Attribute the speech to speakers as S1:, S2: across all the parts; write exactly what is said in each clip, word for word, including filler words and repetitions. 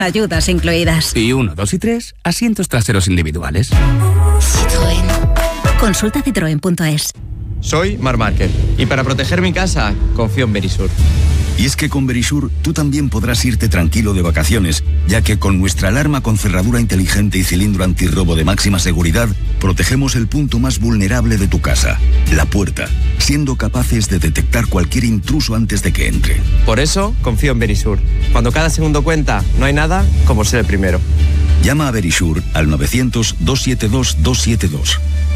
S1: ayudas incluidas.
S2: Y uno, dos y tres, asientos traseros individuales.
S1: Citroën. Consulta citroen punto es.
S3: Soy Marc Márquez y para proteger mi casa confío en Verisur.
S4: Y es que con Verisur tú también podrás irte tranquilo de vacaciones, ya que con nuestra alarma con cerradura inteligente y cilindro antirrobo de máxima seguridad, protegemos el punto más vulnerable de tu casa, la puerta, siendo capaces de detectar cualquier intruso antes de que entre.
S3: Por eso confío en Verisur. Cuando cada segundo cuenta, no hay nada como ser el primero.
S4: Llama a Verisur al novecientos, doscientos setenta y dos, doscientos setenta y dos.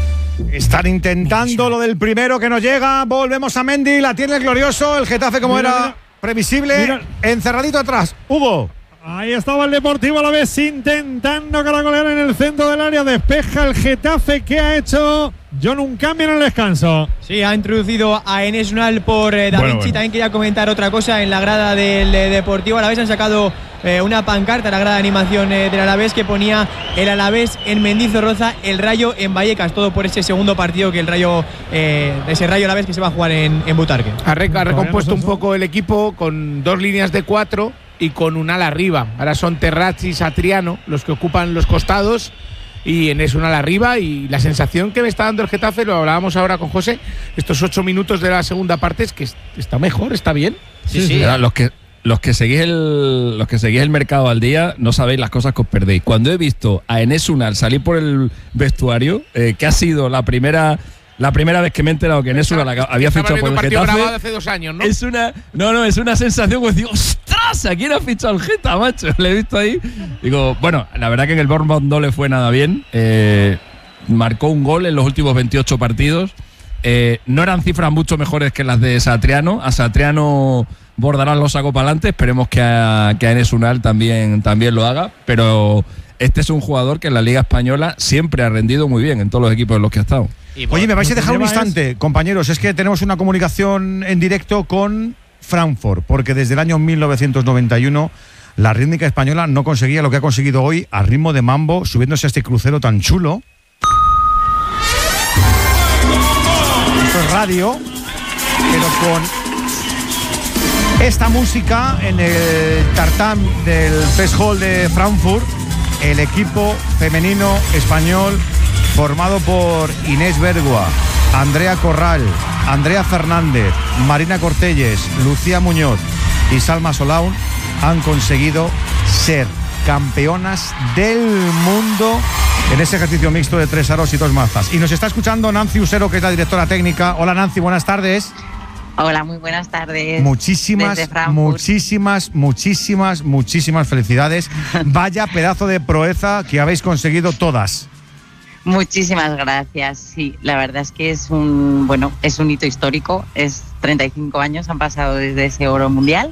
S5: Están intentando lo del primero que no llega. Volvemos a Mendy, la tiene el glorioso. El Getafe, como mira, era mira. previsible, mira. encerradito atrás. Hugo.
S6: Ahí estaba el Deportivo Alavés intentando caracolear en el centro del área. Despeja el Getafe. ¿Qué ha hecho John? Un cambio en el descanso.
S7: Sí, ha introducido a Enes Unal por eh, Da Vinci. Bueno, bueno. También quería comentar otra cosa. En la grada del eh, Deportivo Alavés han sacado eh, una pancarta, la grada de animación eh, del Alavés, que ponía el Alavés en Mendizorroza, el Rayo en Vallecas. Todo por ese segundo partido que el Rayo, eh, ese Rayo Alavés que se va a jugar en, en Butarque.
S8: Ha, re- ha recompuesto un poco el equipo con dos líneas de cuatro y con un ala arriba. Ahora son Terrazzi y Satriano los que ocupan los costados y Enes Unal arriba, y la sensación que me está dando el Getafe, lo hablábamos ahora con José, estos ocho minutos de la segunda parte, es que está mejor, está bien.
S9: Sí, sí. sí. Los que los que seguís el los que seguís el mercado al día no sabéis las cosas que os perdéis. Cuando he visto a Enes Unal salir por el vestuario, eh, que ha sido la primera La primera vez que me he enterado que Enes Unal había fichado por el Getafe,
S8: hace dos años, ¿no?
S9: Es una, no, no, es una sensación que digo, ¡ostras! ¿A quién ha fichado el Geta, macho? Le he visto ahí. Digo, bueno, la verdad que en el Bournemouth no le fue nada bien. Eh, marcó un gol en los últimos veintiocho partidos. Eh, no eran cifras mucho mejores que las de Satriano. A Satriano Bordarán lo sacó para adelante. Esperemos que a, que a Enes Unal también, también lo haga. Pero este es un jugador que en la Liga Española siempre ha rendido muy bien en todos los equipos en los que ha estado.
S5: Oye, me vais a dejar un instante, es... compañeros, es que tenemos una comunicación en directo con Frankfurt, porque desde el año mil novecientos noventa y uno la rítmica española no conseguía lo que ha conseguido hoy a ritmo de mambo, subiéndose a este crucero tan chulo. Esto es radio, pero con esta música en el tartán del Fest Hall de Frankfurt, el equipo femenino español, formado por Inés Bergua, Andrea Corral, Andrea Fernández, Marina Cortelles, Lucía Muñoz y Salma Solaun, han conseguido ser campeonas del mundo en ese ejercicio mixto de tres aros y dos mazas. Y nos está escuchando Nancy Usero, que es la directora técnica. Hola Nancy, buenas tardes.
S10: Hola, muy buenas tardes.
S5: Muchísimas, muchísimas, muchísimas, muchísimas felicidades. Vaya pedazo de proeza que habéis conseguido todas.
S10: Muchísimas gracias. Sí, la verdad es que es un, bueno, es un hito histórico. Es treinta y cinco años han pasado desde ese oro mundial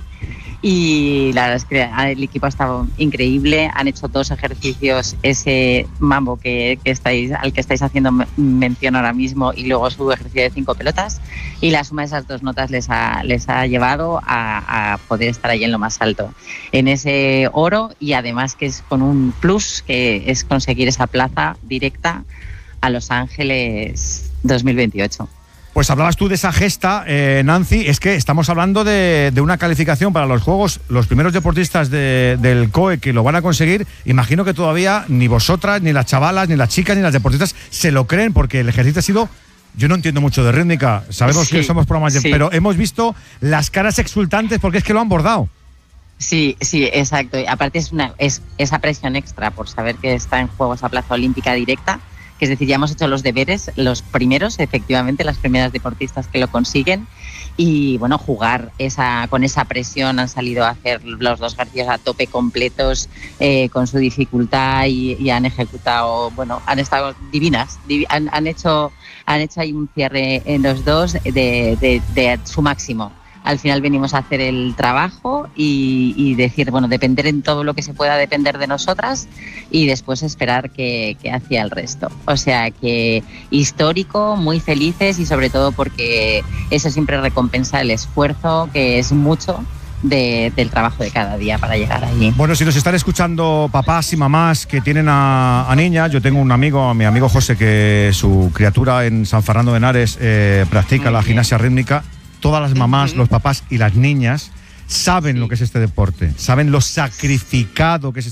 S10: y la verdad es que el equipo ha estado increíble. Han hecho dos ejercicios, ese mambo que, que estáis, al que estáis haciendo mención ahora mismo, y luego su ejercicio de cinco pelotas, y la suma de esas dos notas les ha, les ha llevado a, a poder estar ahí en lo más alto, en ese oro, y además que es con un plus, que es conseguir esa plaza directa a Los Ángeles dos mil veintiocho.
S5: Pues hablabas tú de esa gesta, eh, Nancy, es que estamos hablando de, de una calificación para los Juegos, los primeros deportistas de, del C O E que lo van a conseguir. Imagino que todavía ni vosotras, ni las chavalas, ni las chicas, ni las deportistas se lo creen, porque el ejercicio ha sido... Yo no entiendo mucho de rítmica, sabemos sí, que somos programas de... Sí. Pero hemos visto las caras exultantes porque es que lo han bordado.
S10: Sí, sí, exacto. Y aparte es, una, es esa presión extra por saber que está en juego esa plaza olímpica directa, que es decir, ya hemos hecho los deberes, los primeros, efectivamente, las primeras deportistas que lo consiguen, y bueno, jugar esa con esa presión, han salido a hacer los dos ejercicios a tope completos, eh, con su dificultad, y, y han ejecutado, bueno, han estado divinas, div, han, han hecho han hecho ahí un cierre en los dos de, de, de su máximo. Al final venimos a hacer el trabajo y, y decir, bueno, depender en todo lo que se pueda depender de nosotras, y después esperar que, que hacia el resto. O sea que histórico, muy felices, y sobre todo porque eso siempre recompensa el esfuerzo, que es mucho de, del trabajo de cada día para llegar allí.
S5: Bueno, si nos están escuchando papás y mamás que tienen a, a niñas, yo tengo un amigo, a mi amigo José, que su criatura en San Fernando de Henares eh, practica muy la bien. gimnasia rítmica. Todas las mamás, uh-huh. los papás y las niñas saben sí. lo que es este deporte, saben lo sacrificado que es este